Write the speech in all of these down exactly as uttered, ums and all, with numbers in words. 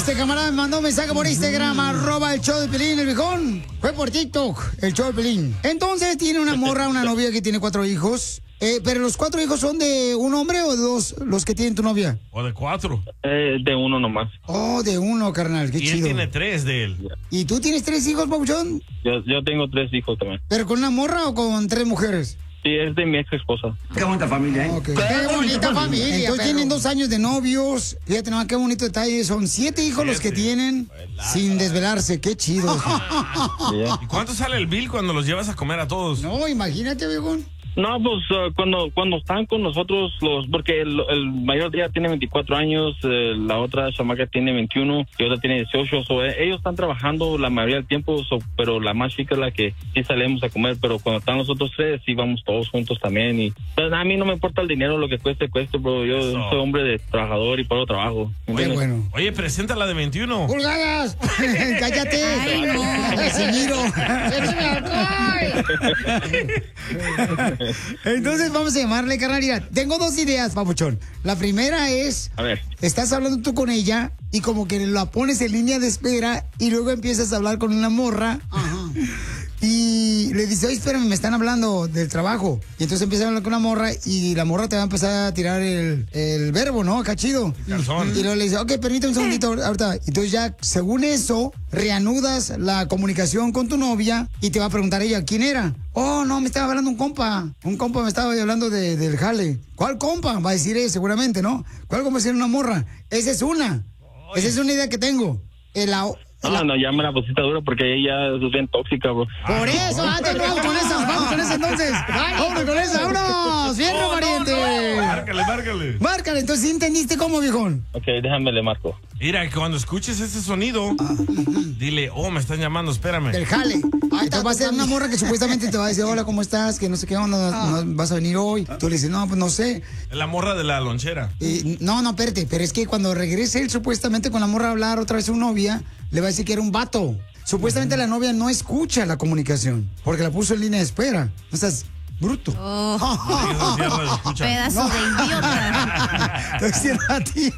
Este camarada me mandó un mensaje por Instagram, arroba el show de Pelín, el viejón. Fue por TikTok, el show de Pelín. Entonces tiene una morra, una novia que tiene cuatro hijos. Eh, ¿Pero los cuatro hijos son de un hombre o de dos los que tienen tu novia? ¿O de cuatro? Eh, de uno nomás. Oh, de uno, carnal, qué y chido. Y él tiene tres de él. ¿Y tú tienes tres hijos, papuchón? Yo, yo tengo tres hijos también. ¿Pero con una morra o con tres mujeres? Sí, es de mi ex esposa. Qué bonita familia, ¿eh? Okay. Qué, qué bonita familia. Entonces pero... tienen dos años de novios. Fíjate nomás qué bonito detalle. Son siete hijos siete. los que tienen sin desvelarse. Qué chido. ¿Y cuánto sale el bill cuando los llevas a comer a todos? No, imagínate, viejón. No, pues uh, cuando cuando están con nosotros, los porque el, el mayor día tiene veinticuatro años, eh, la otra chamaca tiene veintiuno y otra tiene dieciocho. So, eh, ellos están trabajando la mayoría del tiempo, so, pero la más chica es la que sí salimos a comer. Pero cuando están los otros tres, sí vamos todos juntos también. Y pues, a mí no me importa el dinero, lo que cueste, cueste, bro. Yo Eso. soy hombre de trabajador y por trabajo. Qué bueno. Oye, presenta la de veintiuno. ¡Pulgadas! ¡Cállate! ¡Ay, no! ¡Casimiro! Entonces vamos a llamarle, carnalidad. Tengo dos ideas, papuchón. La primera es, a ver, estás hablando tú con ella y como que la pones en línea de espera y luego empiezas a hablar con una morra. Ajá. Y le dice, oye, espérame, me están hablando del trabajo. Y entonces empieza a hablar con una morra y la morra te va a empezar a tirar el, el verbo, ¿no? Acá chido. Calzón. Y luego le dice, ok, permítame un segundito ahorita. Entonces ya, según eso, reanudas la comunicación con tu novia y te va a preguntar ella, ¿quién era? Oh, no, me estaba hablando un compa. Un compa me estaba hablando de, del jale. ¿Cuál compa? Va a decir él, seguramente, ¿no? ¿Cuál compa va a ser una morra? Esa es una. Oye. Esa es una idea que tengo. El, No, la... no, ya me la pusiste dura porque ella es bien tóxica, bro. Por eso, antes vamos con esa, vamos con esa entonces. Vámonos con esa, vámonos. Fierro, pariente. No, no. Márcale, márcale. Márcale, entonces, ¿sí entendiste cómo, viejón? Ok, déjame le marco. Mira, cuando escuches ese sonido, ah. dile, oh, me están llamando, espérame. El jale. Entonces va a ser una morra que supuestamente te va a decir, hola, ¿cómo estás? Que no sé qué onda, ah. no, vas a venir hoy. Tú le dices, no, pues no sé. La morra de la lonchera. Y, no, no, espérate, pero es que cuando regrese él supuestamente con la morra a hablar otra vez a su novia, le va a decir que era un vato. Supuestamente uh-huh. la novia no escucha la comunicación, porque la puso en línea de espera. O sea, es bruto. Oh. Pedazo no. de idiota. Te estoy diciendo a ti.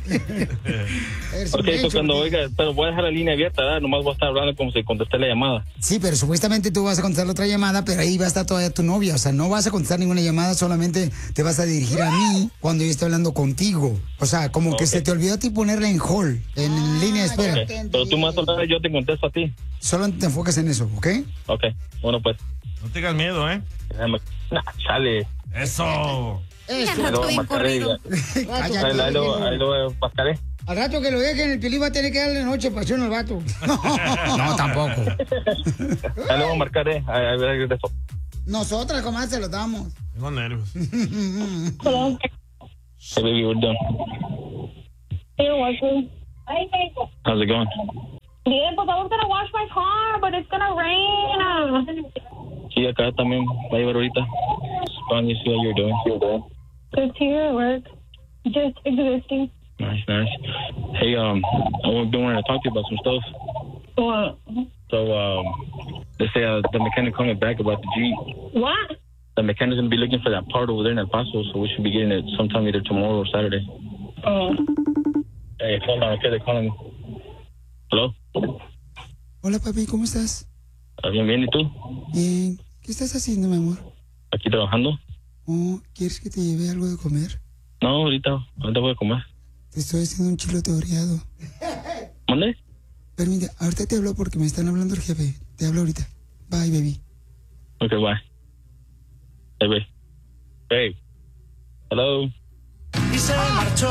Ok, so cuando oiga, pero voy a dejar la línea abierta, ¿verdad? Nomás voy a estar hablando como si contesté la llamada. Sí, pero supuestamente tú vas a contestar la otra llamada, pero ahí va a estar todavía tu novia. O sea, no vas a contestar ninguna llamada, solamente te vas a dirigir a mí cuando yo esté hablando contigo. O sea, como okay. que se te olvidó a ti ponerla en hold, en ah, línea de espera. Okay. Pero tú más hablar, yo te contesto a ti. Solo te enfocas en eso, ¿ok? Ok, bueno pues. No tengas miedo, ¿eh? Nah, chale. Eso. Eso. Rato bien corrido. Ahí lo, ahí lo pascaré. Al rato que lo dejen, el Piolín va a tener que darle noche pasión al vato. No, tampoco. Ahí lo voy a marcar, ¿eh? A ver qué eso. Nosotras, comadre, se lo damos. Tengo nervios. Hello. Hey, baby, we're done. Hey, washing. How's it going? Bien, but I was gonna wash my car, but it's gonna rain. Sí, acá también va a llevar ahorita. Fun, you see how you're doing. You're doing. Good to hear at work. Just existing. Nice, nice. Hey, um, I've been wanting to talk to you about some stuff. What? So, um, they say uh, the mechanic coming back about the Jeep. What? The mechanic's gonna be looking for that part over there in El Paso, so we should be getting it sometime either tomorrow or Saturday. Oh. Hey, hold on, okay, they're calling me. Hello? Hola, papi, ¿cómo estás? Bien, bien, ¿y tú? Bien. ¿Qué estás haciendo, mi amor? Aquí trabajando. Oh, ¿quieres que te lleve algo de comer? No, ahorita, ahorita voy a comer. Te estoy haciendo un chilote oreado. ¿Dónde? Permite, ahorita te hablo porque me están hablando el jefe. Te hablo ahorita. Bye, baby. Ok, bye. Hey, babe. Babe. Hello. Y se marchó.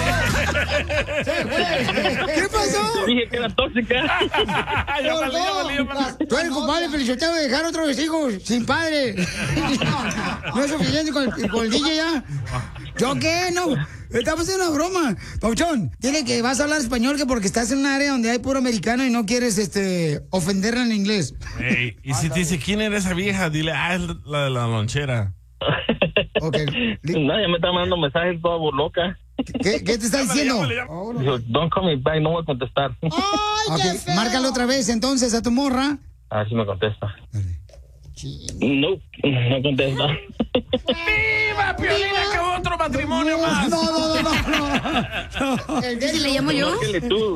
¿Qué pasó? Dije que era tóxica. Ya valí, ya valí, ya valí. Tú eres culpable, Felicitado, de dejar otros hijos sin padre. No es suficiente con el, con el D J ya. ¿Yo qué? No. Estamos haciendo una broma. Pauchón, tiene que vas a hablar español que porque estás en un área donde hay puro americano y no quieres este ofenderla en inglés. Hey, y si te dice quién era esa vieja, dile, ah, es la de la lonchera. Okay. No, ya me está mandando mensajes toda loca. ¿Qué, ¿Qué te está diciendo? Llámale, llámale. Oh, no. Dijo, don't call me back, no voy a contestar. Ay, okay. Márcale otra vez entonces a tu morra. A ver si me contesta. No, no contesta. ¡Viva, Piolín! ¡Acabó otro matrimonio más! No, no, no, no. no. ¿Si le llamo yo? Tú.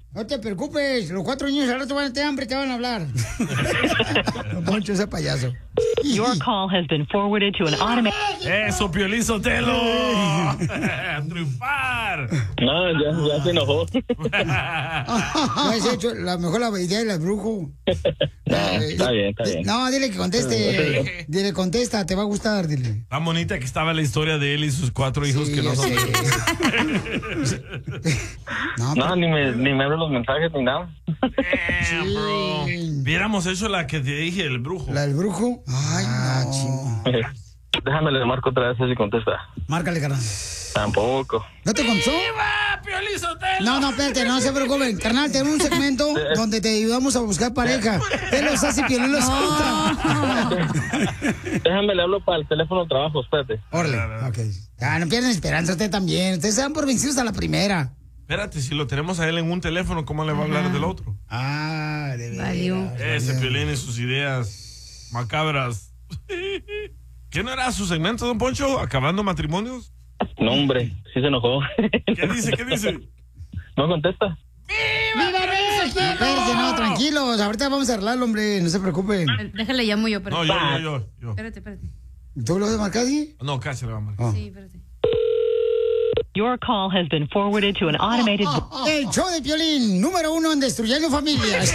No te preocupes, los cuatro niños al rato van a tener hambre, te van a hablar. Don Poncho, ese payaso. Your call has been forwarded to an automated... ¡Eso, Piolín Sotelo! ¡A triunfar! No, ya, ya se enojó. No has hecho la mejor la idea del brujo. No, está bien, está bien. No, dile que conteste. Dile, contesta, te va a gustar, dile. Tan bonita que estaba la historia de él y sus cuatro hijos Sí, que no ya son... sé. No, No, ni me, ni me abren los mensajes ni nada. Damn, bro. Viéramos hecho la que te dije, el brujo. ¿La del brujo? Ay, no. Déjame le marco otra vez si contesta. Márcale, carnal. Tampoco. ¿No te contó? ¡Viva, Piolín Sotelo! No, no, espérate, no se preocupen. Carnal, tenemos un segmento donde te ayudamos a buscar pareja. Él los hace y Piolín los contra. Déjame le hablo para el teléfono de trabajo, espérate. Orle, ok. Ah, no pierdan esperanza usted también. Ustedes se dan por vencidos a la primera. Espérate, si lo tenemos a él en un teléfono, ¿cómo le va a hablar del otro? Ah, de Valió. Ese Piolín y sus ideas macabras. ¿Qué no era su segmento, don Poncho? ¿Acabando matrimonios? No, hombre, sí se enojó. ¿Qué dice? ¿Qué dice? No contesta. ¡Viva México! Espérate, no, tranquilos. Ahorita vamos a arreglarlo, hombre. No se preocupen. Déjale, llamo yo, pero... No, yo, yo, yo. yo. Espérate, espérate. ¿Tú lo vas a marcar, sí? No, casi le va a marcar. Oh. Sí, espérate. Your call has been forwarded to an automated... El show de Piolín, número uno en destruyendo familias.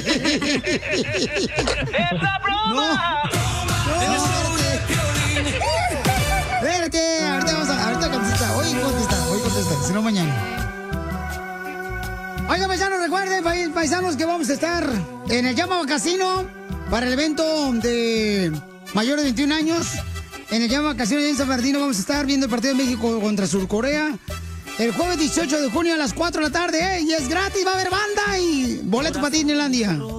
¡Es la broma! Espérate, ahorita vamos a, ahorita contesta, hoy contesta, hoy contesta, si no mañana. Oiga, paisanos, recuerden, pa- paisanos, que vamos a estar en el Llama Casino para el evento de mayores de veintiún años. En el Llama Casino en San Bernardino vamos a estar viendo el partido de México contra Surcorea el jueves dieciocho de junio a las cuatro de la tarde, ¿eh? Y es gratis, va a haber banda y boleto para ti, Nelandia.